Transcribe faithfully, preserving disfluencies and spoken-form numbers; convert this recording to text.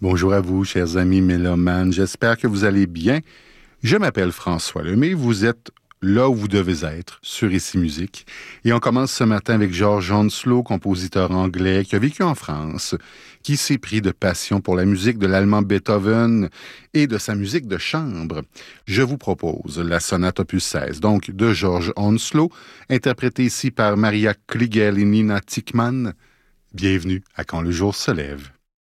Bonjour à vous, chers amis mélomanes. J'espère que vous allez bien. Je m'appelle François Lemay. Vous êtes là où vous devez être, sur Ici Musique. Et on commence ce matin avec George Hounslow, compositeur anglais qui a vécu en France, qui s'est pris de passion pour la musique de l'allemand Beethoven et de sa musique de chambre. Je vous propose la sonate opus seize, donc de George Hounslow, interprétée ici par Maria Kliegel et Nina Tickmann. Bienvenue à Quand le jour se lève.